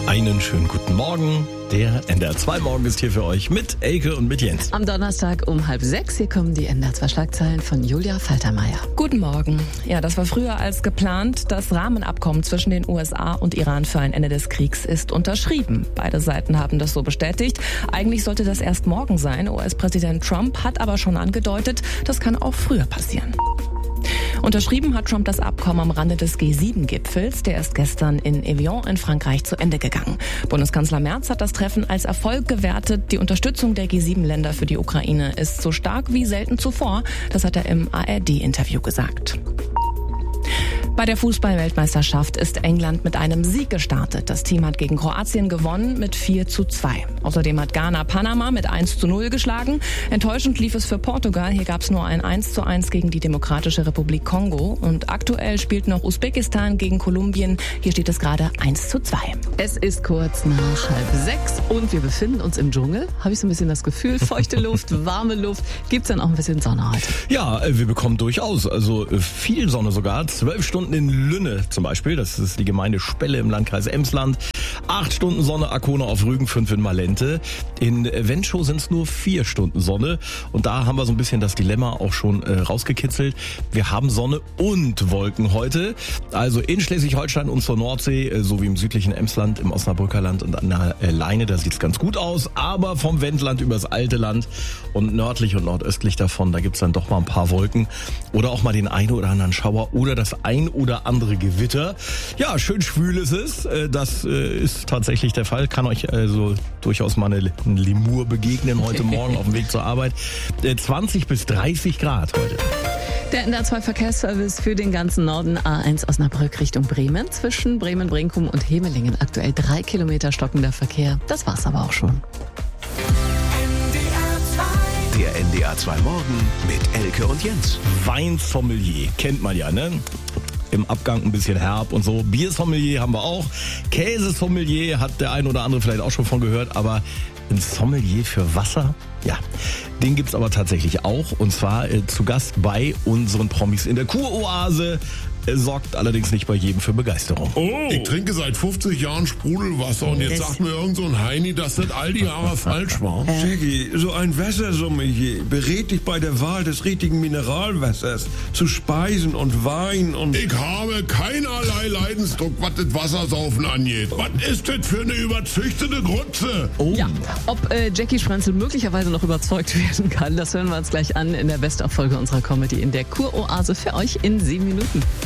Einen schönen guten Morgen. Der NDR 2 Morgen ist hier für euch mit Elke und mit Jens. Am Donnerstag um 5:30 hier kommen die NDR 2 Schlagzeilen von Julia Faltermeier. Guten Morgen. Ja, das war früher als geplant. Das Rahmenabkommen zwischen den USA und Iran für ein Ende des Kriegs ist unterschrieben. Beide Seiten haben das so bestätigt. Eigentlich sollte das erst morgen sein. US-Präsident Trump hat aber schon angedeutet, das kann auch früher passieren. Unterschrieben hat Trump das Abkommen am Rande des G7-Gipfels. Der ist gestern in Evian in Frankreich zu Ende gegangen. Bundeskanzler Merz hat das Treffen als Erfolg gewertet. Die Unterstützung der G7-Länder für die Ukraine ist so stark wie selten zuvor. Das hat er im ARD-Interview gesagt. Bei der Fußball-Weltmeisterschaft ist England mit einem Sieg gestartet. Das Team hat gegen Kroatien gewonnen mit 4:2. Außerdem hat Ghana Panama mit 1:0 geschlagen. Enttäuschend lief es für Portugal. Hier gab es nur ein 1:1 gegen die Demokratische Republik Kongo. Und aktuell spielt noch Usbekistan gegen Kolumbien. Hier steht es gerade 1:2. Es ist kurz nach 5:30 und wir befinden uns im Dschungel. Habe ich so ein bisschen das Gefühl, feuchte Luft, warme Luft. Gibt's dann auch ein bisschen Sonne heute? Ja, wir bekommen durchaus, also viel Sonne sogar. 12 Stunden in Lünne zum Beispiel, das ist die Gemeinde Spelle im Landkreis Emsland. 8 Stunden Sonne, Arkona auf Rügen, 5 in Malente. In Wenschow sind es nur 4 Stunden Sonne. Und da haben wir so ein bisschen das Dilemma auch schon rausgekitzelt. Wir haben Sonne und Wolken heute. Also in Schleswig-Holstein und zur Nordsee, sowie im südlichen Emsland, im Osnabrücker Land und an der Leine, da sieht es ganz gut aus. Aber vom Wendland übers alte Land und nördlich und nordöstlich davon, da gibt es dann doch mal ein paar Wolken. Oder auch mal den einen oder anderen Schauer oder das ein oder andere Gewitter. Ja, schön schwül ist es. Das ist tatsächlich der Fall. Kann euch also durchaus mal eine Lemur begegnen heute Morgen auf dem Weg zur Arbeit. 20 bis 30 Grad heute. Der NDR 2 Verkehrsservice für den ganzen Norden, A1 Osnabrück Richtung Bremen. Zwischen Bremen-Brinkum und Hemelingen aktuell 3 Kilometer stockender Verkehr. Das war's aber auch schon. Der NDR 2 Morgen mit Elke und Jens. Weinsommelier, kennt man ja, ne? Im Abgang ein bisschen herb und so. Biersommelier haben wir auch. Käsesommelier hat der ein oder andere vielleicht auch schon von gehört, aber ein Sommelier für Wasser? Ja, den gibt's aber tatsächlich auch. Und zwar zu Gast bei unseren Promis in der Kuroase. Sorgt allerdings nicht bei jedem für Begeisterung. Oh. Ich trinke seit 50 Jahren Sprudelwasser und jetzt sagt mir irgend so ein Heini, dass das all die Jahre falsch war. Jackie, so ein Wassersommelier berät dich bei der Wahl des richtigen Mineralwassers zu Speisen und Wein und... Ich habe keinerlei Leidensdruck, was das Wassersaufen angeht. Was ist das für eine überzüchtete Grütze? Oh. Ja, ob Jackie Schranzel möglicherweise noch überzeugt werden kann, das hören wir uns gleich an in der Best-of-Folge unserer Comedy in der Kuroase für euch in 7 Minuten.